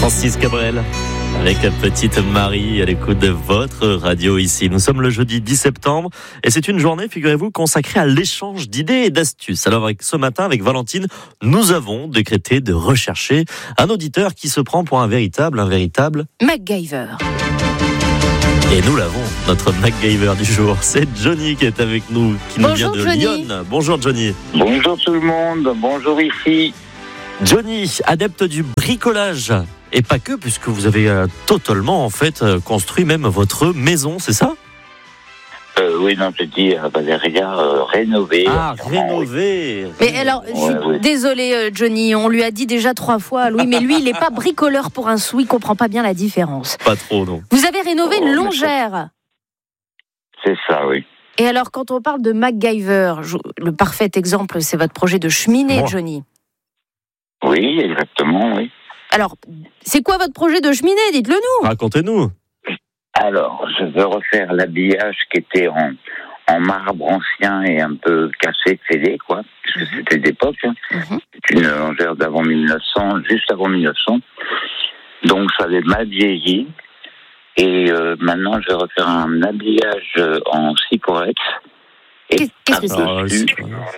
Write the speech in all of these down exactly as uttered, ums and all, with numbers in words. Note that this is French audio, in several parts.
Francis Cabrel avec la petite Marie à l'écoute de votre radio ici. Nous sommes le jeudi dix septembre et c'est une journée, figurez-vous, consacrée à l'échange d'idées et d'astuces. Alors avec, ce matin, avec Valentine, nous avons décrété de rechercher un auditeur qui se prend pour un véritable, un véritable MacGyver. Et nous l'avons, notre MacGyver du jour. C'est Johnny qui est avec nous, qui nous Bonjour, vient de Johnny. Lyon. Bonjour Johnny. Bonjour tout le monde, bonjour ici. Johnny, adepte du bricolage. Et pas que, puisque vous avez euh, totalement en fait euh, construit même votre maison, c'est ça ? Euh, oui, non, je dis euh, Valéria, euh, rénové. Ah, entièrement, rénové. Mais alors, je suis Ouais, ouais. désolée, euh, Johnny, on lui a dit déjà trois fois, Louis, mais lui, il n'est pas bricoleur pour un sou, il comprend pas bien la différence. Pas trop, non. Vous avez rénové Oh, une mais longère. C'est ça, oui. Et alors, quand on parle de MacGyver, je- le parfait exemple, c'est votre projet de cheminée, Moi. Johnny. Oui, exactement, oui. Alors, c'est quoi votre projet de cheminée ? Dites-le nous. Racontez-nous. Alors, je veux refaire l'habillage qui était en, en marbre ancien et un peu cassé, fêlé, quoi, parce que c'était d'époque. Hein. Mhm. C'est une longère d'avant mille neuf cents, juste avant mille neuf cents. Donc, ça avait mal vieilli. Et euh, maintenant, je vais refaire un habillage euh, en Sycorex. Et Qu'est- qu'est-ce que c'est Alors, euh, par-dessus, c'est-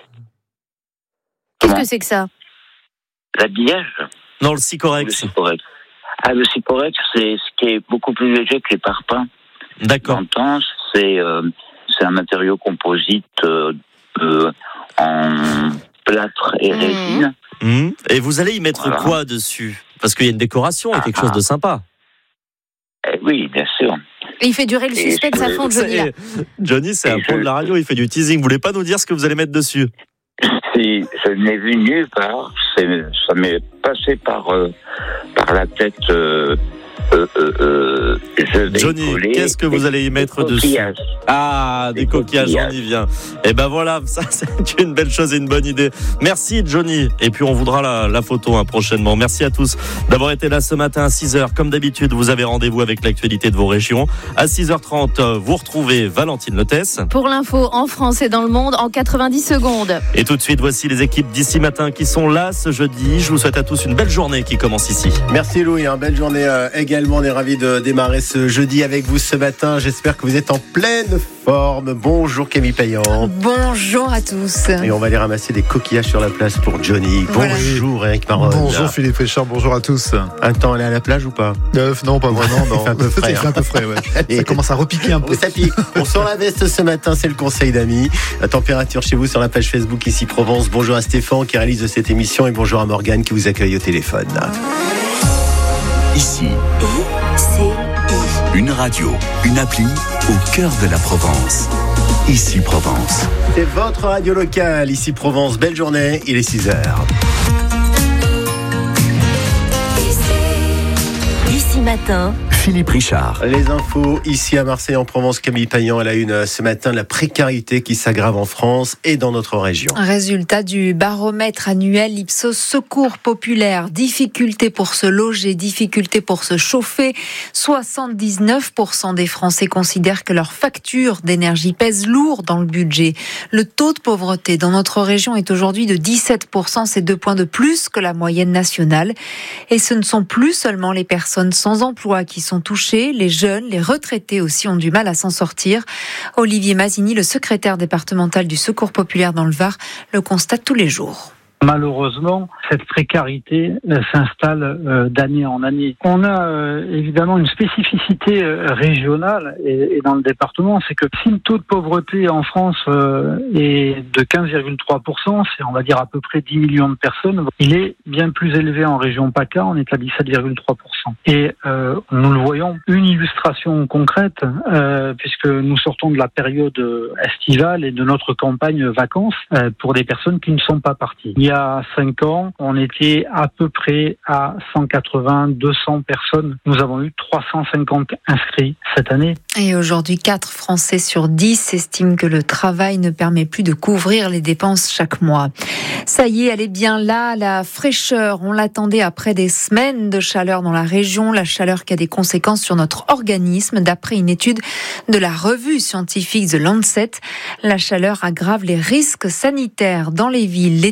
Qu'est-ce Comment que c'est que ça ? l'habillage Non, le Le Sycorex. Sycorex. Ah, le Sycorex, c'est ce qui est beaucoup plus léger que les parpaings. D'accord. J'entends, c'est euh, c'est un matériau composite euh, euh, en plâtre et Mhm. résine. Hum. Et vous allez y mettre Voilà. quoi dessus ? Parce qu'il y a une décoration et quelque Ah, chose de sympa. Eh oui, bien sûr. Et il fait durer le Et suspense à je- fond, Johnny. Là. C'est- Johnny, c'est un Et pro je- de la radio, il fait du teasing. Vous voulez pas nous dire ce que vous allez mettre dessus ? Si je n'ai vu nulle part, c'est- ça m'est passé par, euh, par la tête. Euh, euh, euh, euh, je vais Johnny, coller qu'est-ce que vous des- allez y mettre des dessus ? coquillages. Ah, des Des coquillages, on coquillages. y vient. Et ben voilà, ça c'est une belle chose et une bonne idée. Merci Johnny. Et puis on voudra la, la photo hein, prochainement. Merci à tous d'avoir été là ce matin à six heures. Comme d'habitude, vous avez rendez-vous avec l'actualité de vos régions. À six heures trente, vous retrouvez Valentine Lotès. Pour l'info en France et dans le monde en quatre-vingt-dix secondes. Et tout de suite, voici les équipes d'ici matin qui sont là ce jeudi. Je vous souhaite à tous une belle journée qui commence ici. Merci Louis, hein, belle journée euh, également. On est ravis de démarrer ce jeudi avec vous ce matin. J'espère que vous êtes en pleine forme. Bonjour Camille Payan. Bonjour à tous. Et on va aller ramasser des coquillages sur la plage pour Johnny. Voilà. Bonjour Eric Maron. Bonjour Philippe Richard, bonjour à tous. Un temps aller à la plage ou pas ? Euh, non, pas vraiment. Non. Il fait un peu frais, Il fait un peu frais, ouais. Allez. Ça commence à repiquer un peu. Ça pique. On sort la veste ce matin, c'est le conseil d'amis. La température chez vous sur la page Facebook ici Provence. Bonjour à Stéphane qui réalise cette émission et bonjour à Morgane qui vous accueille au téléphone. Ici, C'est une radio, une appli au cœur de la Provence. Ici Provence. C'est votre radio locale ici Provence. Belle journée, il est six heures. Ici matin. Philippe Richard. Les infos ici à Marseille en Provence. Camille Payan, elle a une ce matin la précarité qui s'aggrave en France et dans notre région. Résultat du baromètre annuel Ipsos Secours Populaire. Difficulté pour se loger, difficulté pour se chauffer. soixante-dix-neuf pour cent des Français considèrent que leur facture d'énergie pèse lourd dans le budget. Le taux de pauvreté dans notre région est aujourd'hui de dix-sept pour cent. C'est deux points de plus que la moyenne nationale. Et ce ne sont plus seulement les personnes sans emploi qui sont touchés, les jeunes, les retraités aussi ont du mal à s'en sortir. Olivier Mazini, le secrétaire départemental du Secours populaire dans le Var, le constate tous les jours. Malheureusement, cette précarité euh, s'installe euh, d'année en année. On a euh, évidemment une spécificité euh, régionale et, et dans le département, c'est que si le taux de pauvreté en France euh, est de quinze virgule trois pour cent, c'est on va dire à peu près dix millions de personnes, il est bien plus élevé en région PACA, on est à dix-sept virgule trois pour cent. Et euh, nous le voyons, une illustration concrète, euh, puisque nous sortons de la période estivale et de notre campagne vacances euh, pour des personnes qui ne sont pas parties. Il y a cinq ans, on était à peu près à cent quatre-vingts, deux cents personnes. Nous avons eu trois cent cinquante inscrits cette année. Et aujourd'hui, quatre Français sur dix estiment que le travail ne permet plus de couvrir les dépenses chaque mois. Ça y est, elle est bien là, la fraîcheur. On l'attendait après des semaines de chaleur dans la région. La chaleur qui a des conséquences sur notre organisme. D'après une étude de la revue scientifique The Lancet, la chaleur aggrave les risques sanitaires dans les villes. L'étude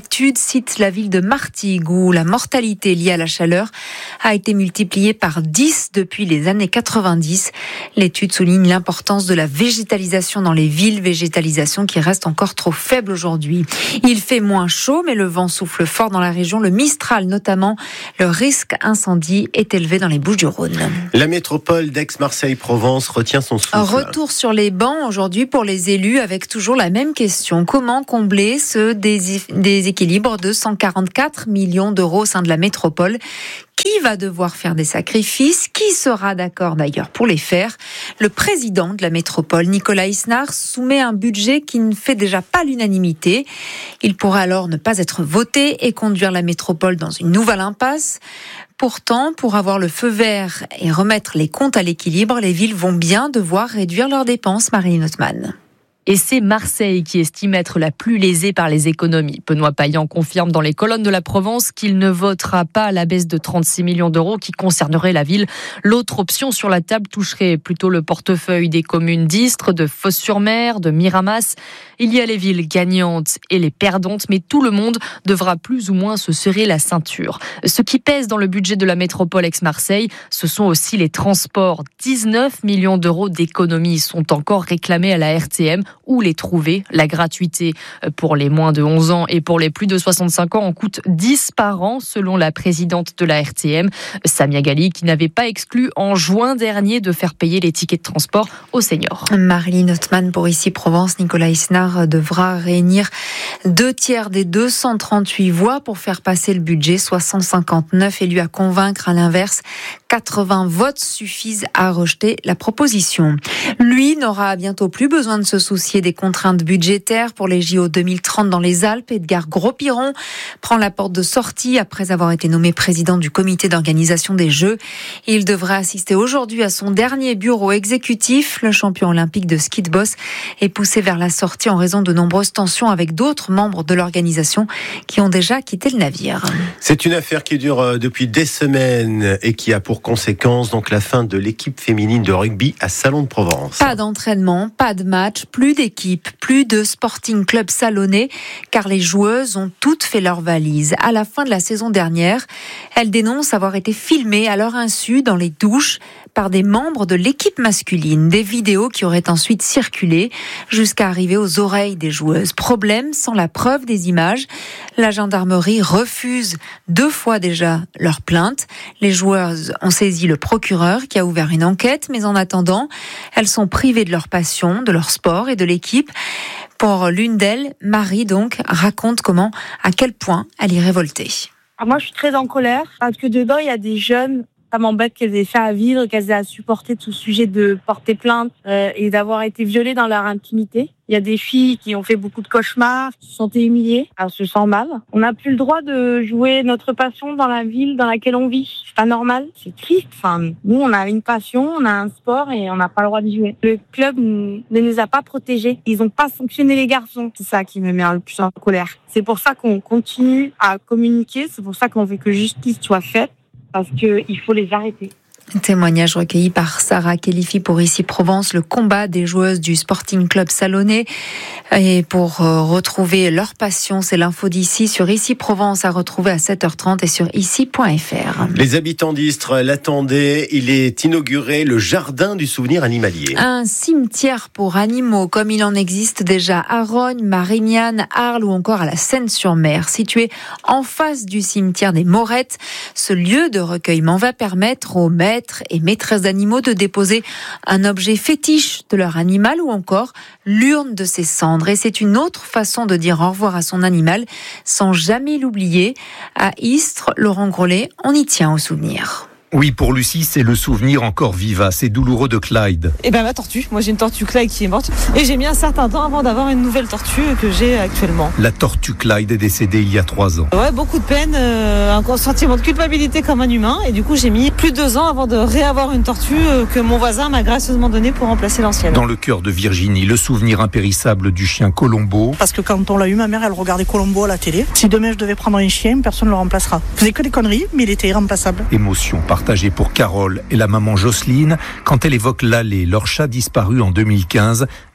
cite la ville de Martigues, où la mortalité liée à la chaleur a été multipliée par dix depuis les années quatre-vingt-dix. L'étude souligne l'importance de la végétalisation dans les villes, végétalisation qui reste encore trop faible aujourd'hui. Il fait moins chaud, mais le vent souffle fort dans la région, le Mistral notamment. Le risque incendie est élevé dans les Bouches-du-Rhône. La métropole d'Aix-Marseille-Provence retient son souffle. Retour sur les bancs aujourd'hui pour les élus avec toujours la même question. Comment combler ce déséquilibre de cent quarante-quatre millions d'euros au sein de la métropole ? Qui va devoir faire des sacrifices ? Qui sera d'accord d'ailleurs pour les faire ? Le président de la métropole, Nicolas Isnard, soumet un budget qui ne fait déjà pas l'unanimité. Il pourra alors ne pas être voté et conduire la métropole dans une nouvelle impasse. Pourtant, pour avoir le feu vert et remettre les comptes à l'équilibre, les villes vont bien devoir réduire leurs dépenses. Marie Notman. Et c'est Marseille qui estime être la plus lésée par les économies. Benoît Payan confirme dans les colonnes de la Provence qu'il ne votera pas à la baisse de trente-six millions d'euros qui concernerait la ville. L'autre option sur la table toucherait plutôt le portefeuille des communes d'Istres, de Fos-sur-Mer, de Miramas. Il y a les villes gagnantes et les perdantes, mais tout le monde devra plus ou moins se serrer la ceinture. Ce qui pèse dans le budget de la métropole Aix-Marseille, ce sont aussi les transports. dix-neuf millions d'euros d'économies sont encore réclamés à la R T M. Où les trouver ? La gratuité pour les moins de onze ans et pour les plus de soixante-cinq ans en coûte dix par an, selon la présidente de la R T M, Samia Ghali, qui n'avait pas exclu en juin dernier de faire payer les tickets de transport aux seniors. Marilyn Othman pour Ici Provence. Nicolas Isnard devra réunir deux tiers des deux cent trente-huit voix pour faire passer le budget, soit cent cinquante-neuf élus à convaincre. À l'inverse, quatre-vingts votes suffisent à rejeter la proposition. Lui n'aura bientôt plus besoin de se soucier des contraintes budgétaires pour les J O deux mille trente dans les Alpes. Edgar Gros-Piron prend la porte de sortie après avoir été nommé président du comité d'organisation des Jeux. Il devrait assister aujourd'hui à son dernier bureau exécutif. Le champion olympique de ski de boss est poussé vers la sortie en raison de nombreuses tensions avec d'autres membres de l'organisation qui ont déjà quitté le navire. C'est une affaire qui dure depuis des semaines et qui a pour conséquence donc la fin de l'équipe féminine de rugby à Salon de Provence. Pas d'entraînement, pas de match, plus d'équipe, plus de Sporting Club Salonnais, car les joueuses ont toutes fait leur valise. À la fin de la saison dernière, elles dénoncent avoir été filmées à leur insu dans les douches par des membres de l'équipe masculine. Des vidéos qui auraient ensuite circulé jusqu'à arriver aux oreilles des joueuses. Problème, sans la preuve des images, la gendarmerie refuse deux fois déjà leur plainte. Les joueuses ont saisi le procureur qui a ouvert une enquête, mais en attendant, elles sont privées de leur passion, de leur sport et de l'équipe. Pour l'une d'elles, Marie donc raconte comment, à quel point elle est révoltée. Alors moi, je suis très en colère parce que dedans, il y a des jeunes. Ça m'embête qu'elles aient fait à vivre, qu'elles aient à supporter tout sujet de porter plainte euh, et d'avoir été violées dans leur intimité. Il y a des filles qui ont fait beaucoup de cauchemars, qui se sont humiliées, elles se sentent mal. On n'a plus le droit de jouer notre passion dans la ville dans laquelle on vit. C'est pas normal, c'est triste. Enfin, nous, on a une passion, on a un sport et on n'a pas le droit d'y jouer. Le club ne nous a pas protégés. Ils n'ont pas sanctionné les garçons. C'est ça qui me met le plus en colère. C'est pour ça qu'on continue à communiquer. C'est pour ça qu'on veut que justice soit faite. Parce qu'il faut les arrêter. Témoignage recueilli par Sarah Kelifi pour Ici Provence, le combat des joueuses du Sporting Club Salonnais. Et pour retrouver leur passion, c'est l'info d'ici sur Ici Provence à retrouver à sept heures trente et sur ici point f r. Les habitants d'Istres l'attendaient. Il est inauguré le jardin du souvenir animalier. Un cimetière pour animaux, comme il en existe déjà à Rognes, Marignane, Arles ou encore à la Seine-sur-Mer. Situé en face du cimetière des Morettes, ce lieu de recueillement va permettre aux maîtres et maîtresses d'animaux de déposer un objet fétiche de leur animal ou encore l'urne de ses cendres. Et c'est une autre façon de dire au revoir à son animal sans jamais l'oublier. À Istres, Laurent Grollet, on y tient au souvenir. Oui, pour Lucie, c'est le souvenir encore vivace et douloureux de Clyde. Eh ben ma tortue, moi j'ai une tortue Clyde qui est morte et j'ai mis un certain temps avant d'avoir une nouvelle tortue que j'ai actuellement. La tortue Clyde est décédée il y a trois ans. Ouais, beaucoup de peine, euh, un sentiment de culpabilité comme un humain et du coup j'ai mis plus de deux ans avant de réavoir une tortue euh, que mon voisin m'a gracieusement donnée pour remplacer l'ancienne. Dans le cœur de Virginie, le souvenir impérissable du chien Colombo. Parce que quand on l'a eu, ma mère elle regardait Colombo à la télé. Si demain je devais prendre un chien, personne ne le remplacera. Il faisait que des conneries, mais il était irremplaçable. Émotion partagée pour Carole et la maman Jocelyne quand elle évoque Lalé, leur chat disparu en deux mille quinze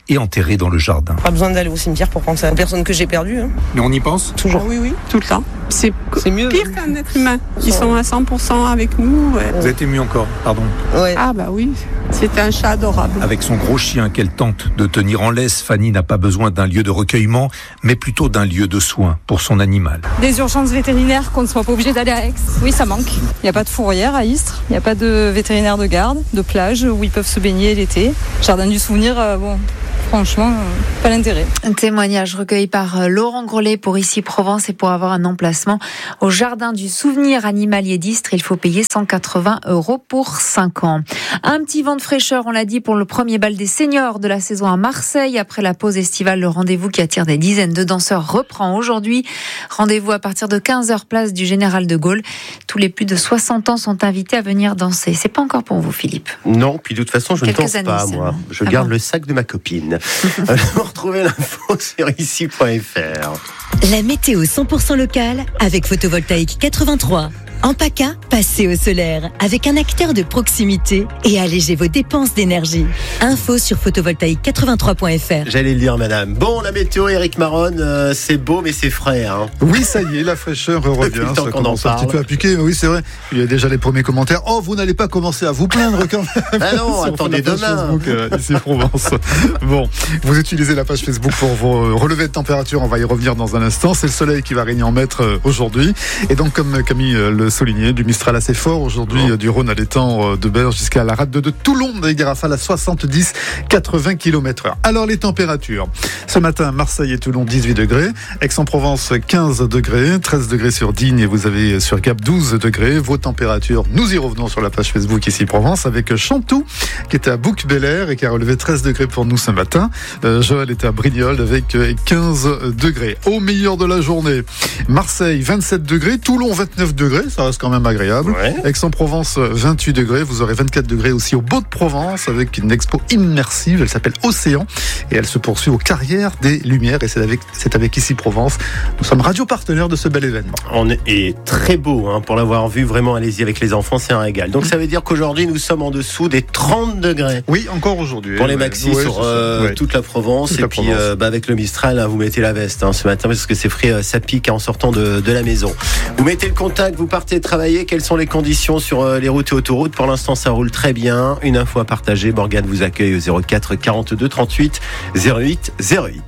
et enterrés dans le jardin. Pas besoin d'aller au cimetière pour penser à la personne que j'ai perdue. Hein. Mais on y pense ? Toujours. Ah oui, oui, tout le temps. C'est, c'est mieux. Pire qu'un être humain. Ils sont à cent pour cent avec nous. Ouais. Vous êtes ému encore, pardon. Ouais. Ah bah oui, c'est un chat adorable. Avec son gros chien qu'elle tente de tenir en laisse, Fanny n'a pas besoin d'un lieu de recueillement, mais plutôt d'un lieu de soins pour son animal. Des urgences vétérinaires, qu'on ne soit pas obligé d'aller à Aix. Oui, ça manque. Il n'y a pas de fourrière à Istres, il n'y a pas de vétérinaire de garde, de plage où ils peuvent se baigner l'été. Jardin du souvenir, euh, bon... Franchement, pas l'intérêt. Un témoignage recueilli par Laurent Grellet pour Ici Provence, et pour avoir un emplacement au Jardin du Souvenir Animalier d'Istres, il faut payer cent quatre-vingts euros pour cinq ans. Un petit vent de fraîcheur, on l'a dit, pour le premier bal des seniors de la saison à Marseille. Après la pause estivale, le rendez-vous qui attire des dizaines de danseurs reprend aujourd'hui. Rendez-vous à partir de quinze heures, place du Général de Gaulle. Tous les plus de soixante ans sont invités à venir danser. C'est pas encore pour vous, Philippe? Non, puis de toute façon, je Quelques ne danse années pas, seulement. moi. Je Ah garde bon le sac de ma copine. Vous retrouvez l'info sur ici point f r. La météo cent pour cent locale avec Photovoltaïque quatre-vingt-trois. En PACA, passez au solaire avec un acteur de proximité et allégez vos dépenses d'énergie. Info sur photovoltaïque quatre-vingt-trois point f r. J'allais le dire, madame. Bon, la météo, Eric Maron, euh, c'est beau, mais c'est frais. Hein. Oui, ça y est, la fraîcheur revient. Depuis le temps Ça qu'on en commence un parle. petit peu à piquer. Mais oui, c'est vrai. Il y a déjà les premiers commentaires. Oh, vous n'allez pas commencer à vous plaindre quand même. Ah non, Sur attendez la page demain. Facebook, euh, ici Provence. Bon, vous utilisez la page Facebook pour vos relevés de température. On va y revenir dans un instant. C'est le soleil qui va régner en maître euh, aujourd'hui. Et donc, comme Camille euh, le soulignait, du Mistral assez fort aujourd'hui, oh. du Rhône à l'étang de Berre jusqu'à la rade de Toulon, avec des rafales à soixante-dix à quatre-vingts kilomètres heure. Alors les températures. Ce matin, Marseille et Toulon dix-huit degrés, Aix-en-Provence quinze degrés, treize degrés sur Digne et vous avez sur Gap douze degrés. Vos températures, nous y revenons sur la page Facebook ici Provence avec Chantou qui était à Bouc-Bel-Air et qui a relevé treize degrés pour nous ce matin. Euh, Joël était à Brignoles avec quinze degrés. Au meilleur de la journée, Marseille vingt-sept degrés, Toulon vingt-neuf degrés, ça reste quand même agréable. Ouais. Aix-en-Provence vingt-huit degrés, vous aurez vingt-quatre degrés aussi au Beau-de-Provence avec une expo immersive, elle s'appelle Océan et elle se poursuit aux Carrières des Lumières et c'est avec, c'est avec ici Provence. Nous sommes radio partenaires de ce bel événement. On est, est très beau hein, pour l'avoir vu, vraiment allez-y avec les enfants, c'est un régal. Donc ça veut dire qu'aujourd'hui nous sommes en dessous des trente degrés. Oui, encore aujourd'hui. Pour les ouais. maxis ouais, sur euh, ouais. toute la Provence toute et la puis euh, bah, avec le Mistral, hein, vous mettez la veste hein, ce matin parce que c'est frais, euh, ça pique en sortant de, de la maison. Vous mettez le contact, vous partez travailler, quelles sont les conditions sur euh, les routes et autoroutes? Pour l'instant ça roule très bien, une info à partager. Morgane vous accueille au zéro quatre quarante-deux trente-huit zéro huit zéro huit.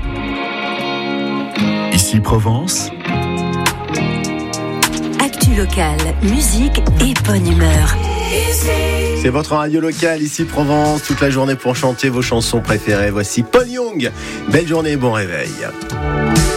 Ici Provence. Actu locale, musique et bonne humeur. C'est votre radio locale ici Provence, toute la journée pour chanter vos chansons préférées. Voici Paul Young. Belle journée, bon réveil.